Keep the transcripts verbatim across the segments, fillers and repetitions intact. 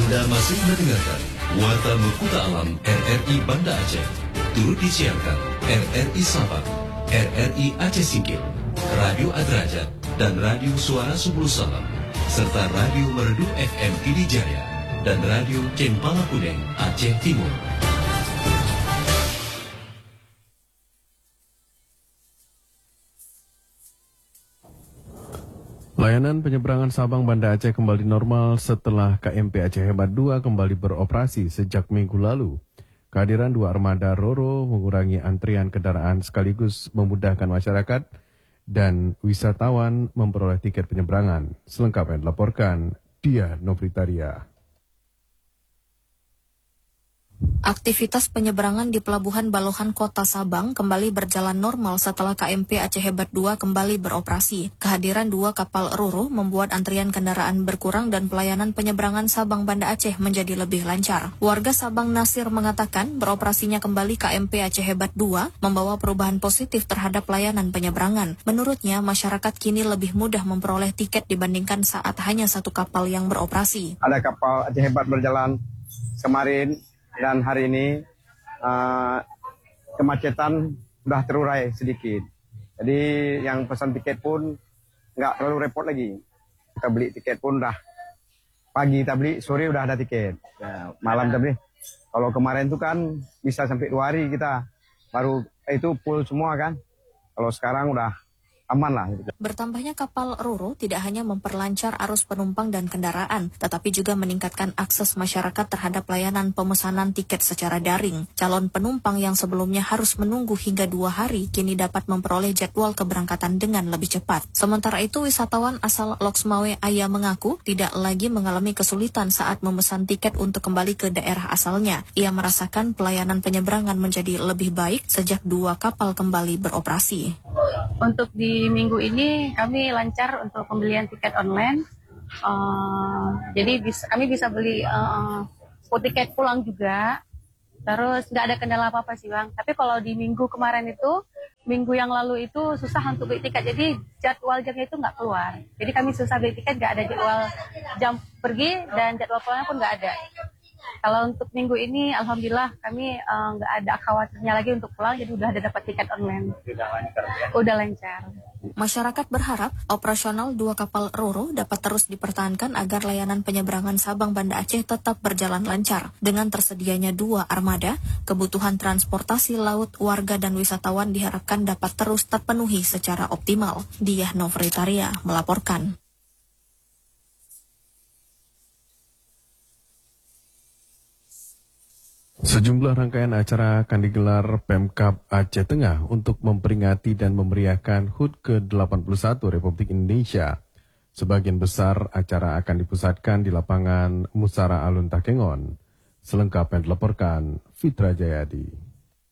Anda masih mendengarkan Warta Mekuta Alam R R I Banda Aceh. Turut disiarkan R R I Sabang, R R I Aceh Singkil, Radio Adrajat, dan Radio Suara Subul Salam, serta Radio Merdu F M Pidijaya, dan Radio Cempala Kuneng Aceh Timur. Layanan penyeberangan Sabang Banda Aceh kembali normal setelah K M P Aceh Hebat dua kembali beroperasi sejak minggu lalu. Kehadiran dua armada Roro mengurangi antrian kendaraan sekaligus memudahkan masyarakat dan wisatawan memperoleh tiket penyeberangan. Selengkapnya dilaporkan Dia Novritaria. Aktivitas penyeberangan di Pelabuhan Balohan Kota Sabang kembali berjalan normal setelah K M P Aceh Hebat dua kembali beroperasi. Kehadiran dua kapal Roro membuat antrian kendaraan berkurang dan pelayanan penyeberangan Sabang Banda Aceh menjadi lebih lancar. Warga Sabang Nasir mengatakan beroperasinya kembali K M P Aceh Hebat dua membawa perubahan positif terhadap layanan penyeberangan. Menurutnya, masyarakat kini lebih mudah memperoleh tiket dibandingkan saat hanya satu kapal yang beroperasi. Ada kapal Aceh Hebat berjalan kemarin dan hari ini uh, kemacetan sudah terurai sedikit. Jadi yang pesan tiket pun nggak terlalu repot lagi. Kita beli tiket pun udah pagi kita beli, sore udah ada tiket. Ya, malam kita beli. Kalau kemarin tuh kan bisa sampai dua hari kita baru eh, itu full semua kan. Kalau sekarang udah aman lah. Bertambahnya kapal Roro tidak hanya memperlancar arus penumpang dan kendaraan, tetapi juga meningkatkan akses masyarakat terhadap layanan pemesanan tiket secara daring. Calon penumpang yang sebelumnya harus menunggu hingga dua hari, kini dapat memperoleh jadwal keberangkatan dengan lebih cepat. Sementara itu, wisatawan asal Loksmawe Aya mengaku tidak lagi mengalami kesulitan saat memesan tiket untuk kembali ke daerah asalnya. Ia merasakan pelayanan penyeberangan menjadi lebih baik sejak dua kapal kembali beroperasi. Untuk di minggu ini kami lancar untuk pembelian tiket online, uh, jadi bis, kami bisa beli uh, tiket pulang juga, terus nggak ada kendala apa-apa sih Bang. Tapi kalau di minggu kemarin itu, minggu yang lalu itu susah untuk beli tiket, jadi jadwal jamnya itu nggak keluar. Jadi kami susah beli tiket, nggak ada jadwal jam pergi dan jadwal pulangnya pun nggak ada. Kalau untuk minggu ini, alhamdulillah kami nggak uh, ada khawatirnya lagi untuk pulang, jadi udah ada dapat tiket online. Udah lancar ya? Udah lancar. Masyarakat berharap operasional dua kapal Roro dapat terus dipertahankan agar layanan penyeberangan Sabang Banda Aceh tetap berjalan lancar. Dengan tersedianya dua armada, kebutuhan transportasi laut warga dan wisatawan diharapkan dapat terus terpenuhi secara optimal. Diah Novritaria melaporkan. Sejumlah rangkaian acara akan digelar Pemkab Aceh Tengah untuk memperingati dan memeriahkan H U T ke delapan puluh satu Republik Indonesia. Sebagian besar acara akan dipusatkan di lapangan Musara Alun Takengon. Selengkapnya dilaporkan Fitra Jayadi.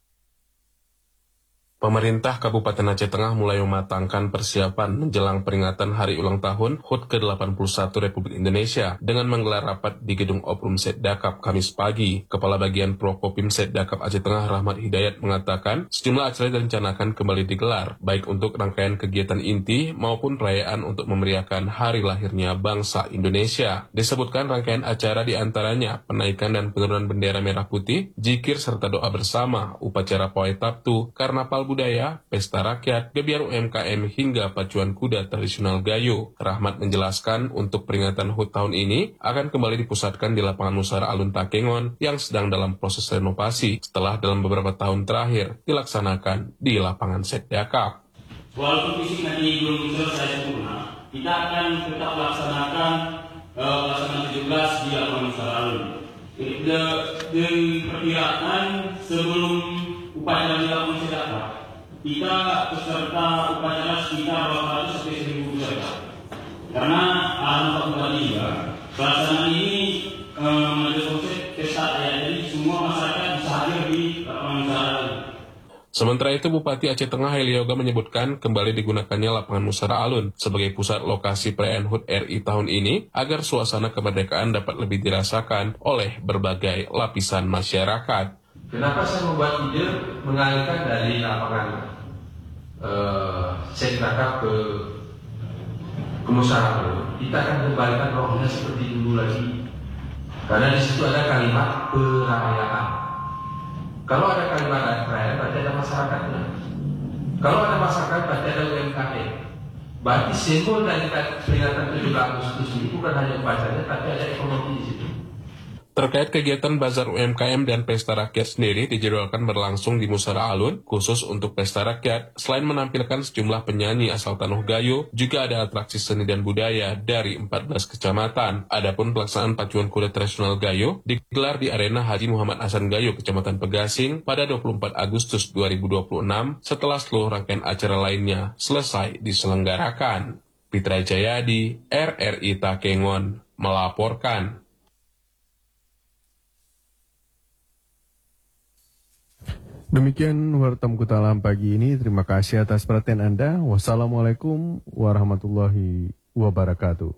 Pemerintah Kabupaten Aceh Tengah mulai mematangkan persiapan menjelang peringatan hari ulang tahun H U T ke delapan puluh satu Republik Indonesia dengan menggelar rapat di Gedung Oprum Setdakap Kamis pagi. Kepala Bagian Prokopim Setdakap Aceh Tengah Rahmat Hidayat mengatakan sejumlah acara direncanakan kembali digelar, baik untuk rangkaian kegiatan inti maupun perayaan untuk memeriahkan hari lahirnya bangsa Indonesia. Disebutkan rangkaian acara diantaranya penaikan dan penurunan bendera merah putih, zikir serta doa bersama, upacara pawai Sabtu, karnaval budaya, pesta rakyat, gebiar U M K M hingga pacuan kuda tradisional Gayo. Rahmat menjelaskan untuk peringatan H U T tahun ini akan kembali dipusatkan di lapangan Musara Alun Takengon yang sedang dalam proses renovasi setelah dalam beberapa tahun terakhir dilaksanakan di lapangan Setdakap. Walaupun visi nanti belum selesai sempurna, kita akan tetap laksanakan uh, pelaksanaan tujuh belas di lapangan Musara Alun. Diperkirakan sebelum upacara di lapangan Setdakap, kita peserta upacara sekitar delapan ratus sampai seribu peserta. Karena alhamdulillah juga pelaksanaan ini menjadi konsep pesta ya, jadi semua masyarakat bisa hadir di lapangan Musara. Sementara itu, Bupati Aceh Tengah Heli Yoga menyebutkan kembali digunakannya lapangan Musara Alun sebagai pusat lokasi perayaan H U T R I tahun ini agar suasana kemerdekaan dapat lebih dirasakan oleh berbagai lapisan masyarakat. Kenapa saya membuat ide mengalihkan dari lapangan uh, Setdakap ke ke Musara Alun? Kita akan kembalikan rohnya seperti dulu lagi. Karena di situ ada kalimat perayaan. Kalau ada kalimat perayaan berarti ada masyarakatnya. Kalau ada masyarakat berarti ada U M K M. Berarti simbol dari peringatan tujuh belas Agustus ini bukan hanya upacaranya, tapi ada ekonomi di situ. Terkait kegiatan Bazar U M K M dan Pesta Rakyat sendiri dijadwalkan berlangsung di Musara Alun. Khusus untuk Pesta Rakyat, selain menampilkan sejumlah penyanyi asal Tanuh Gayo, juga ada atraksi seni dan budaya dari empat belas kecamatan. Adapun pelaksanaan pacuan kuda tradisional Gayo digelar di Arena Haji Muhammad Hasan Gayo, Kecamatan Pegasing, pada dua puluh empat Agustus dua ribu dua puluh enam setelah seluruh rangkaian acara lainnya selesai diselenggarakan. Pitra Jayadi, R R I Takengon, melaporkan. Demikian Warta Mukuta Alam pagi ini. Terima kasih atas perhatian Anda. Wassalamualaikum warahmatullahi wabarakatuh.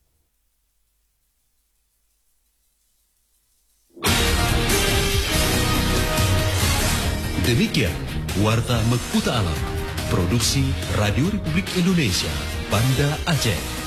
Demikian Warta Mukuta Alam, produksi Radio Republik Indonesia, Banda Aceh.